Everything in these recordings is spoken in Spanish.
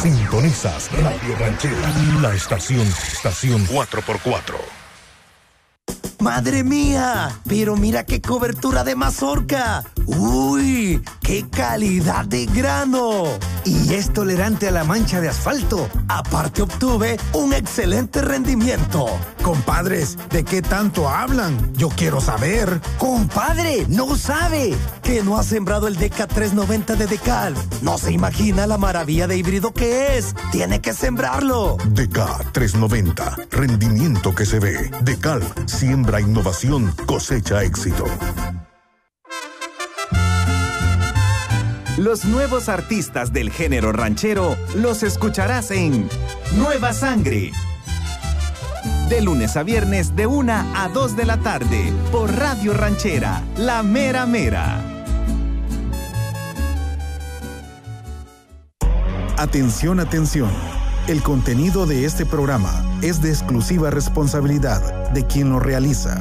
Sintonizas Radio Ranchera, la estación 4x4. ¡Madre mía! Pero mira qué cobertura de mazorca. ¡Uy! ¡Qué calidad de grano! Y es tolerante a la mancha de asfalto. Aparte obtuve un excelente rendimiento. Compadres, ¿de qué tanto hablan? Yo quiero saber. ¡Compadre! ¡No sabe! ¿Que no ha sembrado el DK 390 de Decal? No se imagina la maravilla de híbrido que es. ¡Tiene que sembrarlo! DK 390, rendimiento que se ve. Decal, siembra innovación, cosecha éxito. Los nuevos artistas del género ranchero los escucharás en Nueva Sangre. De lunes a viernes de 1 a 2 de la tarde por Radio Ranchera, La Mera Mera. Atención, atención. El contenido de este programa es de exclusiva responsabilidad de quien lo realiza.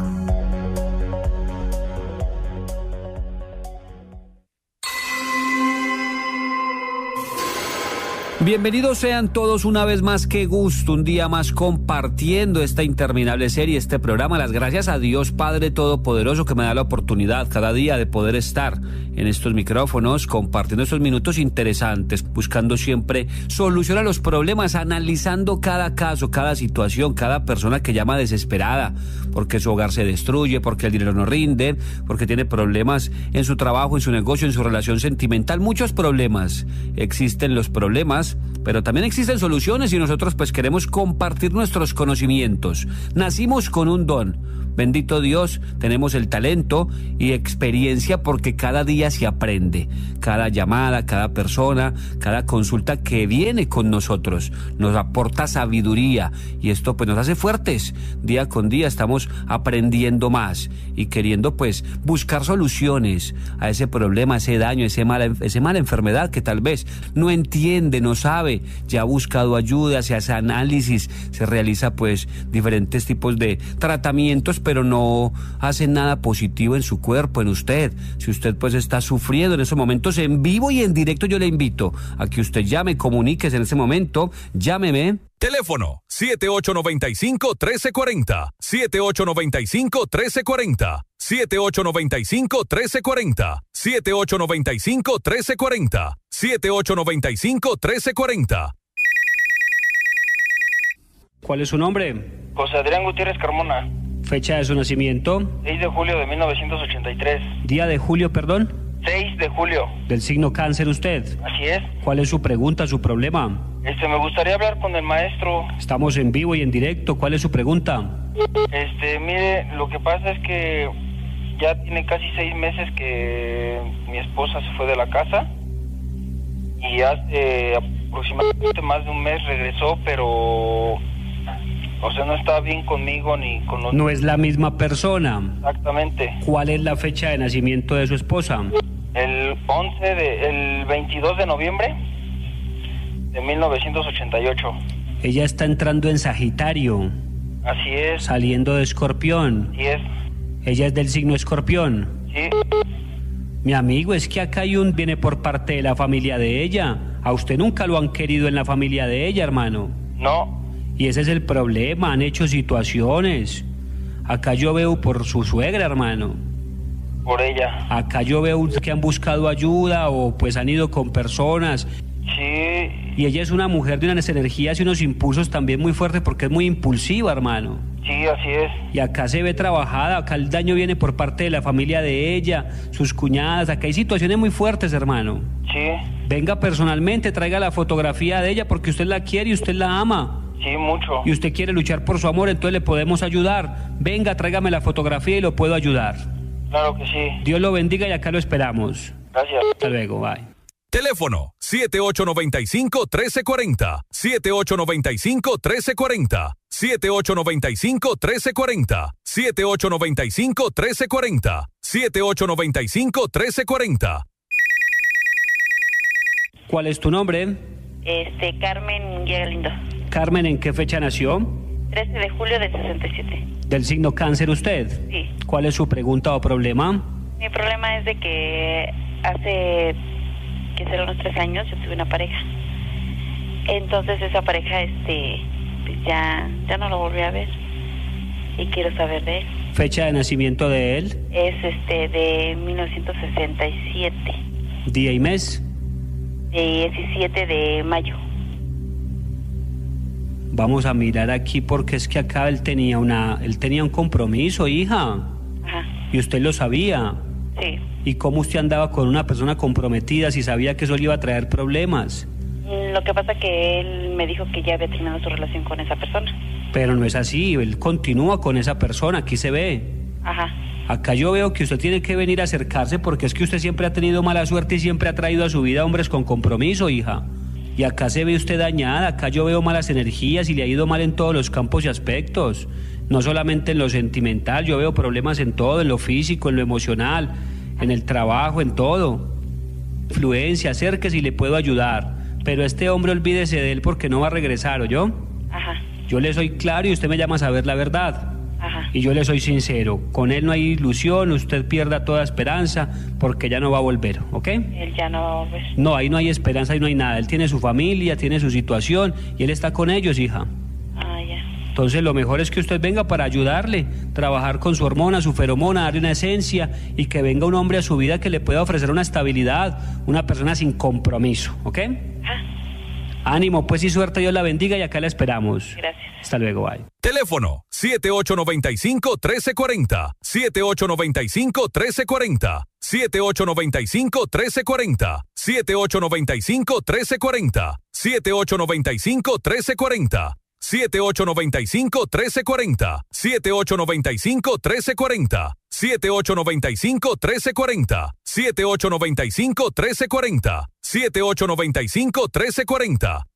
Bienvenidos sean todos una vez más, qué gusto, un día más compartiendo esta interminable serie, este programa. Las gracias a Dios Padre Todopoderoso que me da la oportunidad cada día de poder estar en estos micrófonos, compartiendo estos minutos interesantes, buscando siempre solución a los problemas, analizando cada caso, cada situación, cada persona que llama desesperada, porque su hogar se destruye, porque el dinero no rinde, porque tiene problemas en su trabajo, en su negocio, en su relación sentimental, muchos problemas. Existen los problemas, pero también existen soluciones y nosotros pues queremos compartir nuestros conocimientos. Nacimos con un don. Bendito Dios, tenemos el talento y experiencia porque cada día se aprende. Cada llamada, cada persona, cada consulta que viene con nosotros nos aporta sabiduría y esto pues nos hace fuertes. Día con día estamos aprendiendo más y queriendo pues buscar soluciones a ese problema, a ese daño, esa mala enfermedad que tal vez no entiende, no sabe, ya ha buscado ayuda, se hace análisis, se realiza pues diferentes tipos de tratamientos, pero no hace nada positivo en su cuerpo, en usted. Si usted pues está sufriendo en esos momentos en vivo y en directo, yo le invito a que usted llame, comuníquese en ese momento, llámeme. Teléfono 7895-1340, 7895-1340, 7895-1340, 7895-1340, 7895-1340. ¿Cuál es su nombre? José Adrián Gutiérrez Carmona. Fecha de su nacimiento. 6 de julio de 1983. Día de julio, perdón. 6 de julio. Del signo cáncer usted. Así es. ¿Cuál es su pregunta, su problema? Me gustaría hablar con el maestro. Estamos en vivo y en directo. ¿Cuál es su pregunta? Mire, lo que pasa es que ya tiene casi 6 meses que mi esposa se fue de la casa y hace aproximadamente más de un mes regresó, pero no está bien conmigo ni con los... No es la misma persona. Exactamente. ¿Cuál es la fecha de nacimiento de su esposa? El 22 de noviembre de 1988. Ella está entrando en Sagitario. Así es. Saliendo de Escorpión. Así es. Ella es del signo Escorpión. Sí. Mi amigo, es que acá hay viene por parte de la familia de ella. A usted nunca lo han querido en la familia de ella, hermano. No. Y ese es el problema, han hecho situaciones. Acá yo veo por su suegra, hermano. Por ella. Acá yo veo que han buscado ayuda o pues han ido con personas. Sí. Y ella es una mujer de unas energías y unos impulsos también muy fuertes porque es muy impulsiva, hermano. Sí, así es. Y acá se ve trabajada, acá el daño viene por parte de la familia de ella, sus cuñadas, acá hay situaciones muy fuertes, hermano. Sí. Venga personalmente, traiga la fotografía de ella porque usted la quiere y usted la ama. Sí, mucho. Y usted quiere luchar por su amor, entonces le podemos ayudar. Venga, tráigame la fotografía y lo puedo ayudar. Claro que sí. Dios lo bendiga y acá lo esperamos. Gracias. Hasta luego, bye. Teléfono 7895-1340, 7895-1340, 7895-1340, 7895-1340, 7895-1340. ¿Cuál es tu nombre? Carmen Galindo. Carmen, ¿en qué fecha nació? 13 de julio del 67. ¿Del signo cáncer usted? Sí. ¿Cuál es su pregunta o problema? Mi problema es de que hace, que será unos 3 años, yo tuve una pareja. Entonces esa pareja, pues ya no lo volví a ver y quiero saber de él. ¿Fecha de nacimiento de él? Es de 1967. ¿Día y mes? 17 de mayo. Vamos a mirar aquí porque es que acá él tenía un compromiso, hija. Ajá. Y usted lo sabía. Sí. ¿Y cómo usted andaba con una persona comprometida si sabía que eso le iba a traer problemas? Lo que pasa que él me dijo que ya había terminado su relación con esa persona. Pero no es así, él continúa con esa persona, aquí se ve. Ajá. Acá yo veo que usted tiene que venir a acercarse porque es que usted siempre ha tenido mala suerte y siempre ha traído a su vida hombres con compromiso, hija. Y acá se ve usted dañada, acá yo veo malas energías y le ha ido mal en todos los campos y aspectos. No solamente en lo sentimental, yo veo problemas en todo, en lo físico, en lo emocional, en el trabajo, en todo. Influencia, acérquese y le puedo ayudar. Pero este hombre olvídese de él porque no va a regresar, ¿oyó? Ajá. Yo le soy claro y usted me llama a saber la verdad. Ajá. Y yo le soy sincero, con él no hay ilusión, usted pierda toda esperanza porque ya no va a volver, ¿ok? Él ya no va a volver. No, ahí no hay esperanza, ahí no hay nada. Él tiene su familia, tiene su situación y él está con ellos, hija. Ah, ya. Entonces lo mejor es que usted venga para ayudarle, trabajar con su hormona, su feromona, darle una esencia y que venga un hombre a su vida que le pueda ofrecer una estabilidad, una persona sin compromiso, ¿ok? Ánimo, pues y suerte, Dios la bendiga y acá la esperamos. Gracias. Hasta luego, bye. Teléfono 7895-1340, 7895-1340, 7895-1340, 7895-1340, 7895-1340, 7895-1340, 7895-1340, 7895-1340, 7895-1340, 7895-1340.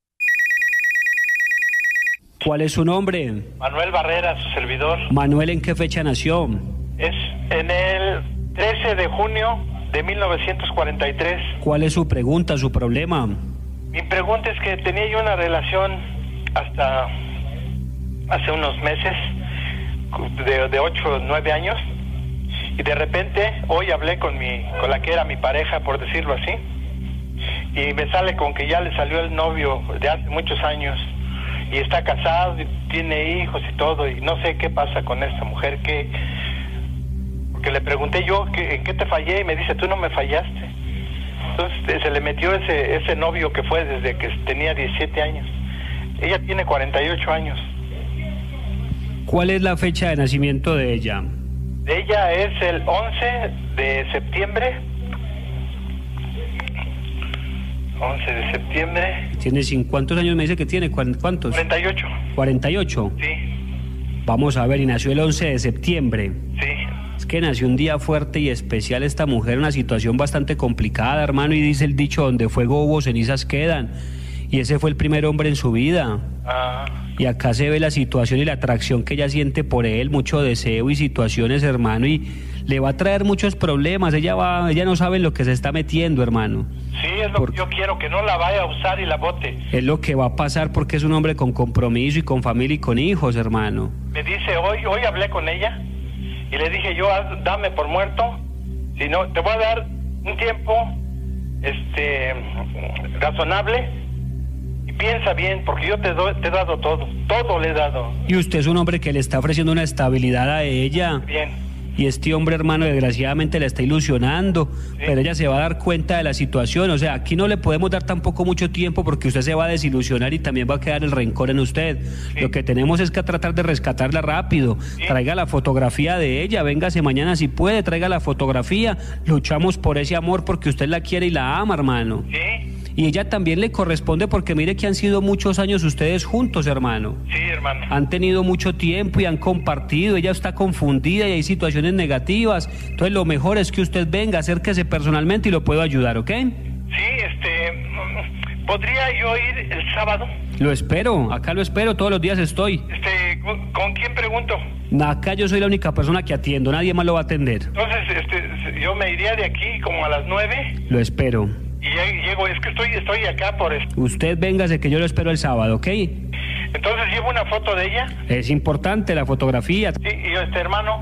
¿Cuál es su nombre? Manuel Barrera, su servidor. Manuel, ¿en qué fecha nació? Es en el 13 de junio de 1943. ¿Cuál es su pregunta, su problema? Mi pregunta es que tenía yo una relación hasta hace unos meses de 8 o 9 años y de repente hoy hablé con la que era mi pareja, por decirlo así, y me sale con que ya le salió el novio de hace muchos años y está casado y tiene hijos y todo, y no sé qué pasa con esta mujer, porque le pregunté yo en qué te fallé y me dice, tú no me fallaste. Entonces se le metió ese novio que fue desde que tenía 17 años. Ella tiene 48 años. ¿Cuál es la fecha de nacimiento de ella? De ella es el 11 de septiembre. 11 de septiembre. ¿Cuántos años me dice que tiene? ¿Cuántos? 48. ¿48? Sí. Vamos a ver, y nació el 11 de septiembre. Sí. Es que nació un día fuerte y especial esta mujer, una situación bastante complicada, hermano, y dice el dicho, donde fuego hubo, cenizas quedan. Y ese fue el primer hombre en su vida. Ah. Y acá se ve la situación y la atracción que ella siente por él, mucho deseo y situaciones, hermano, y le va a traer muchos problemas. Ella no sabe en lo que se está metiendo, hermano. Sí, es lo que yo quiero, que no la vaya a usar y la bote. Es lo que va a pasar porque es un hombre con compromiso y con familia y con hijos, hermano. Me dice, hoy hablé con ella y le dije yo, dame por muerto, si no, te voy a dar un tiempo razonable. Piensa bien, porque yo te he dado todo le he dado. Y usted es un hombre que le está ofreciendo una estabilidad a ella. Bien. Y este hombre, hermano, desgraciadamente la está ilusionando, sí. Pero ella se va a dar cuenta de la situación. O sea, aquí no le podemos dar tampoco mucho tiempo porque usted se va a desilusionar y también va a quedar el rencor en usted. Sí. Lo que tenemos es que tratar de rescatarla rápido. Sí. Traiga la fotografía de ella, véngase mañana si puede, traiga la fotografía. Luchamos por ese amor porque usted la quiere y la ama, hermano. Sí. Y ella también le corresponde porque mire que han sido muchos años ustedes juntos, hermano. Sí, hermano. Han tenido mucho tiempo y han compartido. Ella está confundida y hay situaciones negativas. Entonces lo mejor es que usted venga, acérquese personalmente y lo puedo ayudar, ¿ok? Sí, ¿podría yo ir el sábado? Lo espero, acá lo espero, todos los días estoy. ¿Con quién pregunto? Acá yo soy la única persona que atiendo, nadie más lo va a atender. Entonces, yo me iría de aquí como a las 9. Lo espero. Y ya llego, es que estoy acá por esto. Usted véngase que yo lo espero el sábado, ¿ok? Entonces, ¿llevo una foto de ella? Es importante la fotografía. Sí, y hermano,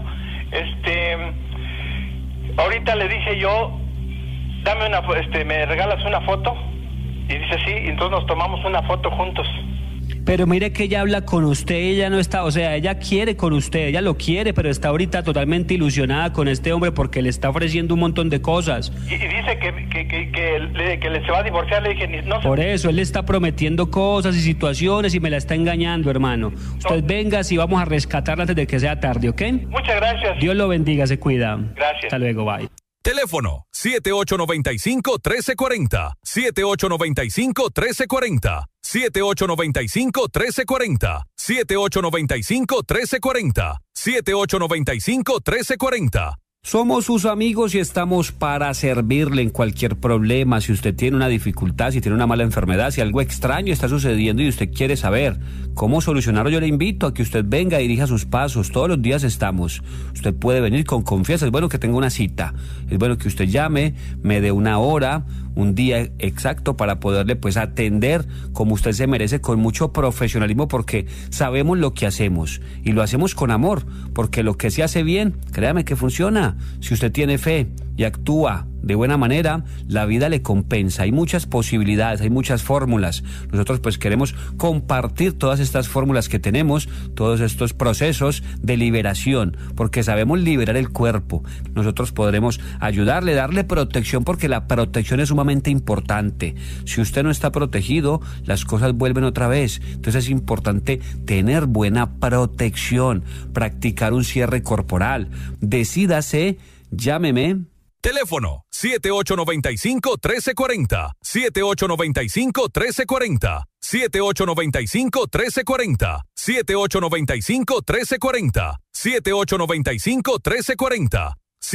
ahorita le dije yo, dame me regalas una foto Y dice, sí, y entonces nos tomamos una foto juntos. Pero mire que ella habla con usted, ella no está, o sea, ella quiere con usted, ella lo quiere, pero está ahorita totalmente ilusionada con este hombre porque le está ofreciendo un montón de cosas. Y dice que se va a divorciar, le dije, no sé. Por eso, él le está prometiendo cosas y situaciones y me la está engañando, hermano. Usted venga, si vamos a rescatarla antes de que sea tarde, ¿ok? Muchas gracias. Dios lo bendiga, se cuida. Gracias. Hasta luego, bye. Teléfono 7895-1340, 7895-1340, 7895-1340, 7895-1340, 7895-1340. Somos sus amigos y estamos para servirle en cualquier problema. Si usted tiene una dificultad, si tiene una mala enfermedad, si algo extraño está sucediendo y usted quiere saber cómo solucionarlo, yo le invito a que usted venga y dirija sus pasos. Todos los días estamos. Usted puede venir con confianza. Es bueno que tenga una cita. Es bueno que usted llame, me dé una hora, un día exacto para poderle pues atender como usted se merece, con mucho profesionalismo, porque sabemos lo que hacemos y lo hacemos con amor, porque lo que se hace bien, créame que funciona. Si usted tiene fe y actúa de buena manera, la vida le compensa. Hay muchas posibilidades, hay muchas fórmulas. Nosotros pues queremos compartir todas estas fórmulas que tenemos, todos estos procesos de liberación, porque sabemos liberar el cuerpo. Nosotros podremos ayudarle, darle protección, porque la protección es sumamente importante. Si usted no está protegido, las cosas vuelven otra vez. Entonces es importante tener buena protección, practicar un cierre corporal. Decídase, llámeme. Teléfono 7895-1340, 7895-1340, 7895-1340, 7895-1340, 7895-1340,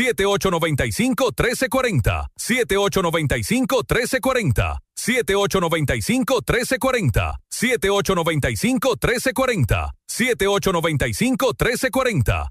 7895-1340, 7895-1340, 7895-1340, 7895-1340, 7895-1340.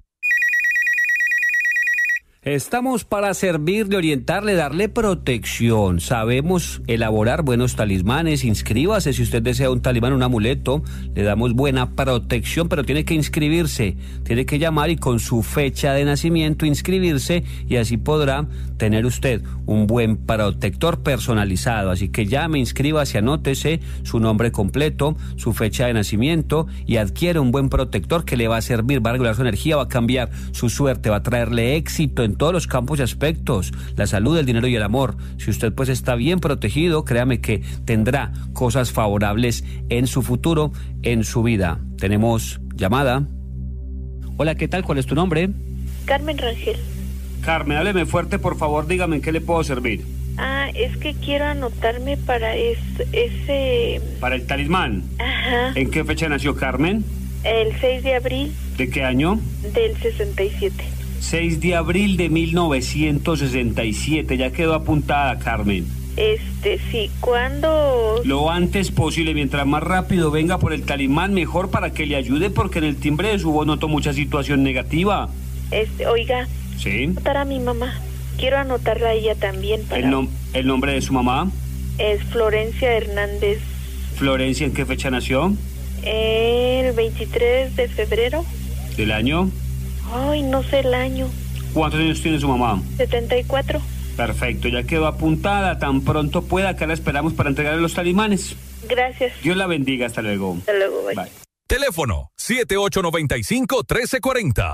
Estamos para servirle, orientarle, darle protección. Sabemos elaborar buenos talismanes. Inscríbase si usted desea un talismán, un amuleto. Le damos buena protección, pero tiene que inscribirse. Tiene que llamar y con su fecha de nacimiento inscribirse, y así podrá tener usted un buen protector personalizado. Así que llame, inscríbase, anótese su nombre completo, su fecha de nacimiento, y adquiere un buen protector que le va a servir, va a regular su energía, va a cambiar su suerte, va a traerle éxito en todos los campos y aspectos, la salud, el dinero y el amor. Si usted pues está bien protegido, créame que tendrá cosas favorables en su futuro, en su vida. Tenemos llamada. Hola, ¿qué tal? ¿Cuál es tu nombre? Carmen Rangel. Carmen, hábleme fuerte, por favor, dígame en qué le puedo servir. Es que quiero anotarme para ese... ¿Para el talismán? Ajá. ¿En qué fecha nació Carmen? El 6 de abril. ¿De qué año? Del 67. 6 de abril de 1967, ya quedó apuntada, Carmen. Sí, ¿cuándo? Lo antes posible, mientras más rápido venga por el talismán, mejor, para que le ayude, porque en el timbre de su voz noto mucha situación negativa. Oiga. Sí. Anotar a mi mamá. Quiero anotarla a ella también. Para... ¿El nombre de su mamá? Es Florencia Hernández. ¿Florencia en qué fecha nació? El 23 de febrero. ¿Del año? Ay, no sé el año. ¿Cuántos años tiene su mamá? 74. Perfecto, ya quedó apuntada. Tan pronto pueda, acá la esperamos para entregarle los talismanes. Gracias. Dios la bendiga, hasta luego. Hasta luego, bye. Bye. Teléfono 7895-1340,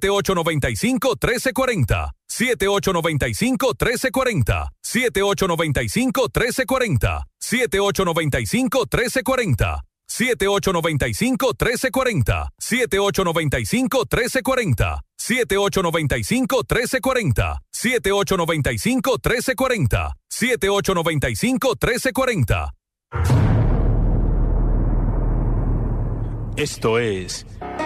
7895-1340, 7895-1340, 7895-1340, 7895-1340. 7895-1340, 7895-1340, 7895-1340, 7895-1340, 7895-1340. Esto es...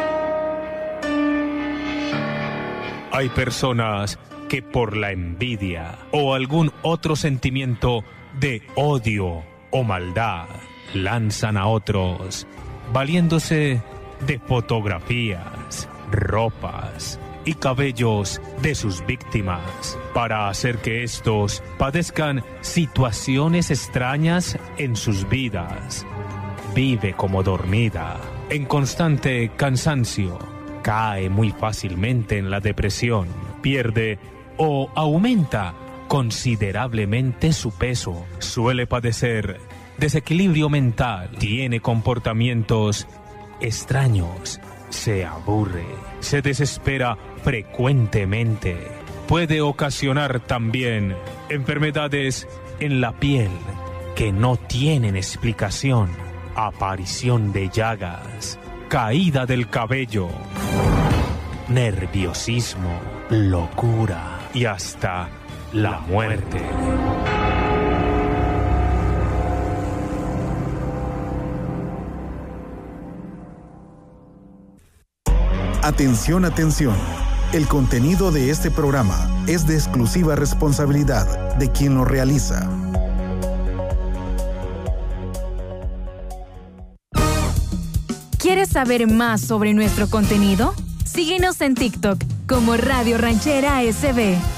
Hay personas que por la envidia o algún otro sentimiento de odio o maldad lanzan a otros, valiéndose de fotografías, ropas y cabellos de sus víctimas, para hacer que estos padezcan situaciones extrañas en sus vidas. Vive como dormida, en constante cansancio, cae muy fácilmente en la depresión, pierde o aumenta considerablemente su peso, suele padecer desequilibrio mental, tiene comportamientos extraños, se aburre, se desespera frecuentemente. Puede ocasionar también enfermedades en la piel que no tienen explicación, aparición de llagas, caída del cabello, nerviosismo, locura y hasta la muerte. Atención, atención. El contenido de este programa es de exclusiva responsabilidad de quien lo realiza. ¿Quieres saber más sobre nuestro contenido? Síguenos en TikTok como Radio Ranchera SB.